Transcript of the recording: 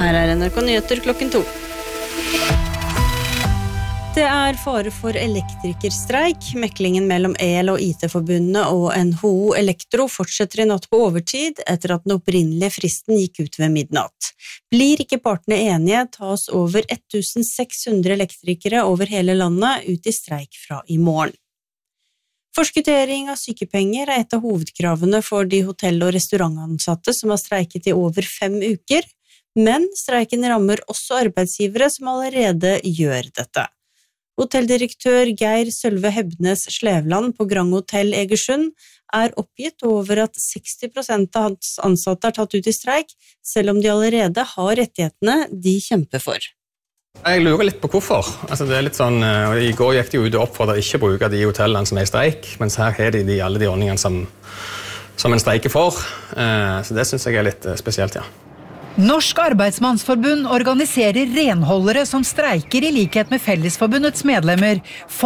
Her NRK Nyheter klokken 2. Det fare for elektrikerstreik. Meklingen mellom EL- og IT-forbundene og NHO Elektro fortsetter I natt på overtid etter at den opprinnelige fristen gikk ut ved midnatt. Blir ikke partene enige, tas over 1600 elektrikere over hele landet ut I streik fra I morgen. Forskuttering av sykepenger et av hovedkravene for de hotell- og restaurantansatte som har streiket I over 5 uker, men streiken rammer også arbeidsgivere som allerede gjør dette. Hotelldirektør Geir Sølve Hebnes Slevland på Grand Hotel Egersund oppgitt over at 60% av hans ansatte tatt ut I streik, selv om de allerede har rettighetene de kjemper for. Jeg lurer litt på hvorfor. Det litt sånn, I går gikk de ut og oppfordret ikke å bruke de hotellene som I streik, mens her har de alle de ordningene som en streiker for. Så det synes jeg litt spesielt, ja. Norsk Arbeidsmannsforbund organiserer renholdere som streiker I likhet med Fellesforbundets medlemmer.